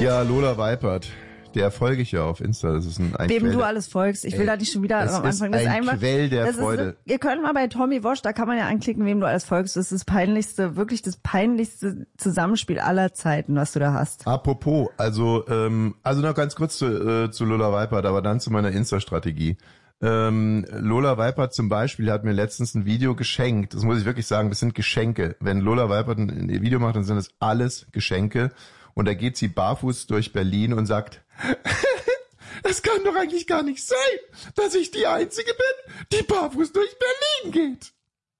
Ja, Lola Weipert. Der folge ich ja auf Insta. Das ist ein Wem du alles folgst. Ich will da nicht schon wieder am Anfang. Das ist ein Quell der Freude. Ihr könnt mal bei Tommy Wosch, da kann man ja anklicken, wem du alles folgst. Das ist das peinlichste, wirklich das peinlichste Zusammenspiel aller Zeiten, was du da hast. Apropos, also noch ganz kurz zu Lola Weipert, aber dann zu meiner Insta-Strategie. Lola Weipert zum Beispiel hat mir letztens ein Video geschenkt. Das muss ich wirklich sagen, das sind Geschenke. Wenn Lola Weipert ein Video macht, dann sind das alles Geschenke. Und da geht sie barfuß durch Berlin und sagt, es kann doch eigentlich gar nicht sein, dass ich die Einzige bin, die barfuß durch Berlin geht.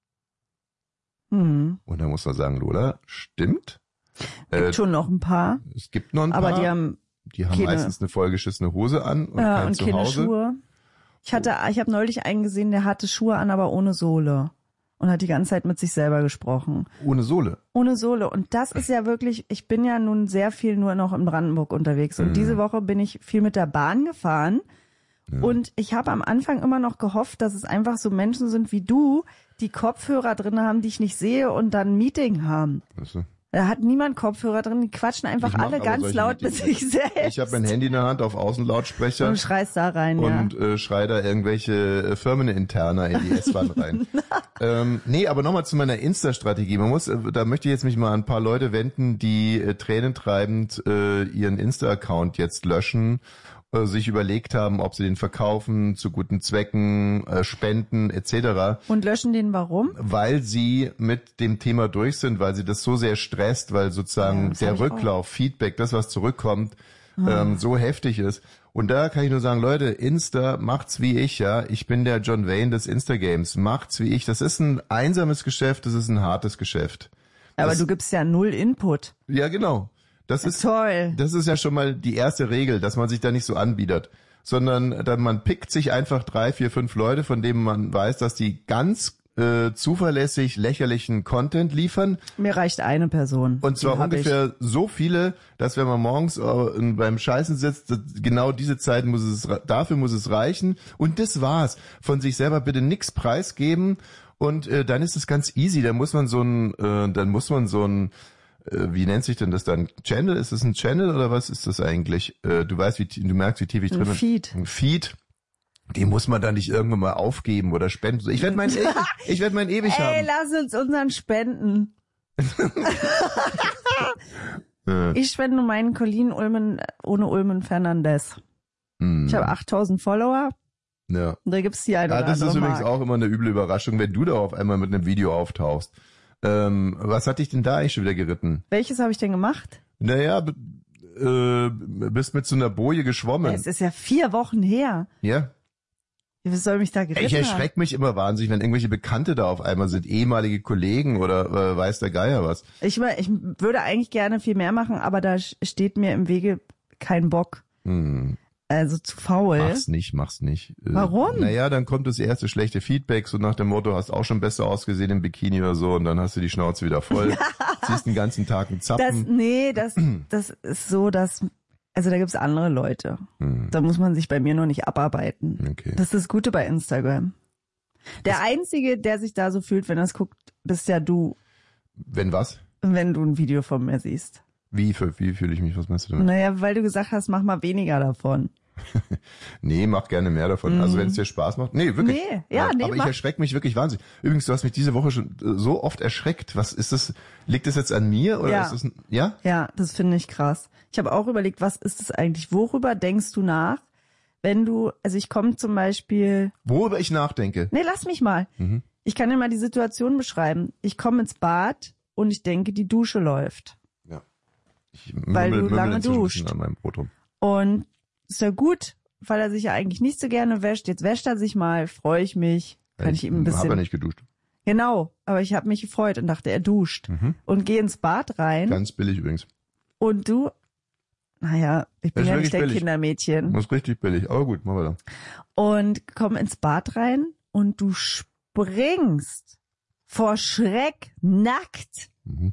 Und da muss man sagen, Lola, stimmt. Gibt schon noch ein paar. Es gibt noch ein paar. Aber die haben meistens eine vollgeschissene Hose an und kein und Zuhause. Keine Schuhe. Ich habe neulich einen gesehen, der hatte Schuhe an, aber ohne Sohle. Und hat die ganze Zeit mit sich selber gesprochen. Ohne Sohle? Ohne Sohle. Und das ist ja wirklich, ich bin ja nun sehr viel nur noch in Brandenburg unterwegs. Und diese Woche bin ich viel mit der Bahn gefahren. Ja. Und ich habe am Anfang immer noch gehofft, dass es einfach so Menschen sind wie du, die Kopfhörer drin haben, die ich nicht sehe und dann ein Meeting haben. Achso. Da hat niemand Kopfhörer drin, die quatschen einfach alle ganz laut mit sich selbst. Ich habe mein Handy in der Hand auf Außenlautsprecher. Und schreist da rein, und schrei da irgendwelche Firmeninterner in die S-Bahn rein. Nee, aber nochmal zu meiner Insta-Strategie. Da möchte ich jetzt mich mal an ein paar Leute wenden, die tränentreibend ihren Insta-Account jetzt löschen, sich überlegt haben, ob sie den verkaufen, zu guten Zwecken, spenden etc. Und löschen den warum? Weil sie mit dem Thema durch sind, weil sie das so sehr stresst, weil sozusagen der Rücklauf, Feedback, das was zurückkommt, so heftig ist. Und da kann ich nur sagen, Leute, Insta macht's wie ich, ja. Ich bin der John Wayne des Insta-Games. Macht's wie ich. Das ist ein einsames Geschäft, das ist ein hartes Geschäft. Aber du gibst ja 0 Input. Ja, genau. Das ist toll. Das ist ja schon mal die erste Regel, dass man sich da nicht so anbietet, sondern man pickt sich einfach 3, 4, 5 Leute, von denen man weiß, dass die ganz zuverlässig lächerlichen Content liefern. Mir reicht eine Person. Und zwar ungefähr so viele, dass wenn man morgens beim Scheißen sitzt, genau diese Zeit dafür muss es reichen. Und das war's. Von sich selber bitte nix preisgeben. Und dann ist es ganz easy. Da muss man so ein wie nennt sich denn das dann? Channel? Ist es ein Channel oder was ist das eigentlich? Du merkst, wie tief ich drin bin. Ein Feed. Den muss man dann nicht irgendwann mal aufgeben oder spenden. Ich werde meinen ewig haben. Ey, lass uns unseren spenden. Ich spende meinen Colin ohne Ulmen Fernandez. Ich habe 8000 Follower. Ja. Und da gibt's die eine oder das andere ist übrigens Mark. auch immer eine üble Überraschung, wenn du da auf einmal mit einem Video auftauchst. Was hat dich denn da eigentlich schon wieder geritten? Welches habe ich denn gemacht? Naja, bist mit so einer Boje geschwommen. Es ist ja 4 Wochen her. Ja. Was soll mich da geritten Ich erschrecke mich immer wahnsinnig, wenn irgendwelche Bekannte da auf einmal sind, ehemalige Kollegen oder weiß der Geier was. Ich würde eigentlich gerne viel mehr machen, aber da steht mir im Wege kein Bock. Also zu faul. Mach's nicht. Warum? Naja, dann kommt das erste schlechte Feedback, so nach dem Motto, hast auch schon besser ausgesehen im Bikini oder so, und dann hast du die Schnauze wieder voll. Siehst den ganzen Tag einen Zappen. Das ist so, also da gibt's andere Leute. Da muss man sich bei mir noch nicht abarbeiten. Okay. Das ist das Gute bei Instagram. Der Einzige, der sich da so fühlt, wenn er es guckt, bist ja du. Wenn was? Wenn du ein Video von mir siehst. Wie fühle ich mich? Was meinst du damit? Naja, weil du gesagt hast, mach mal weniger davon. Nee, mach gerne mehr davon. Also wenn es dir Spaß macht. Nee, wirklich. Aber ich erschrecke mich wirklich wahnsinnig. Übrigens, du hast mich diese Woche schon so oft erschreckt. Was ist das? Liegt das jetzt an mir oder ist das ja? Ja, das finde ich krass. Ich habe auch überlegt, was ist das eigentlich? Worüber denkst du nach, wenn also ich komme zum Beispiel. Worüber ich nachdenke? Nee, lass mich mal. Ich kann dir mal die Situation beschreiben. Ich komme ins Bad und ich denke, die Dusche läuft. Ja. Weil du lange duscht. An meinem Brot rum. Und ist ja gut, weil er sich ja eigentlich nicht so gerne wäscht. Jetzt wäscht er sich mal, freue ich mich. Kann ich ihm ein bisschen. Hab er nicht geduscht. Genau, aber ich habe mich gefreut und dachte, er duscht. Und gehe ins Bad rein. Ganz billig übrigens. Und du, naja, ich bin ja nicht der Kindermädchen. Das ist richtig billig, aber gut, machen wir da. Und komm ins Bad rein und du springst vor Schreck nackt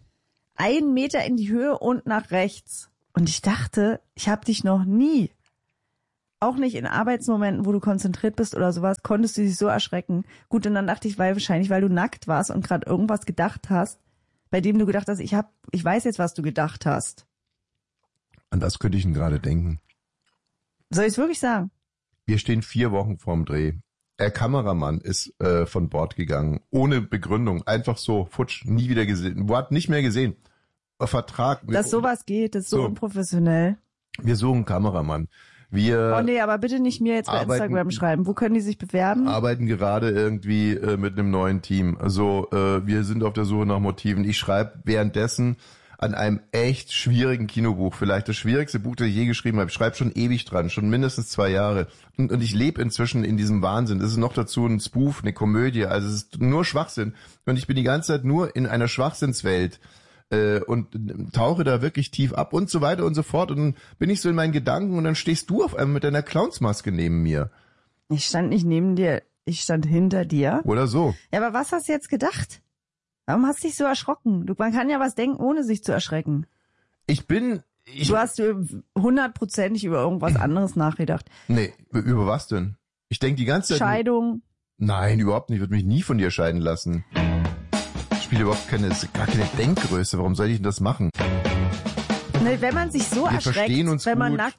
1 Meter in die Höhe und nach rechts. Und ich dachte, ich habe dich noch nie, auch nicht in Arbeitsmomenten, wo du konzentriert bist oder sowas, konntest du dich so erschrecken. Gut, und dann dachte ich, weil du nackt warst und gerade irgendwas gedacht hast, bei dem du gedacht hast, ich weiß jetzt, was du gedacht hast. An was könnte ich denn gerade denken? Soll ich es wirklich sagen? Wir stehen 4 Wochen vorm Dreh. Der Kameramann ist von Bord gegangen, ohne Begründung, einfach so, futsch, nie wieder gesehen, Wort nicht mehr gesehen. Vertrag. Dass sowas geht, ist so unprofessionell. Wir suchen einen Kameramann. Oh nee, aber bitte nicht mir jetzt bei Instagram schreiben. Wo können die sich bewerben? Arbeiten gerade irgendwie mit einem neuen Team. Also wir sind auf der Suche nach Motiven. Ich schreibe währenddessen an einem echt schwierigen Kinobuch, vielleicht das schwierigste Buch, das ich je geschrieben habe. Ich schreibe schon ewig dran, schon mindestens 2 Jahre. Und ich lebe inzwischen in diesem Wahnsinn. Es ist noch dazu ein Spoof, eine Komödie, also es ist nur Schwachsinn. Und ich bin die ganze Zeit nur in einer Schwachsinnswelt und tauche da wirklich tief ab und so weiter und so fort. Und dann bin ich so in meinen Gedanken und dann stehst du auf einmal mit deiner Clownsmaske neben mir. Ich stand nicht neben dir, ich stand hinter dir. Oder so. Ja, aber was hast du jetzt gedacht? Warum hast du dich so erschrocken? Man kann ja was denken, ohne sich zu erschrecken. Du hast 100%ig über irgendwas anderes nachgedacht. Nee, über was denn? Ich denke die ganze Zeit... Scheidung. Nein, überhaupt nicht. Ich würde mich nie von dir scheiden lassen. Ich spiele überhaupt gar keine Denkgröße. Warum soll ich denn das machen? Ne, wenn man sich so erschreckt, wenn man nackt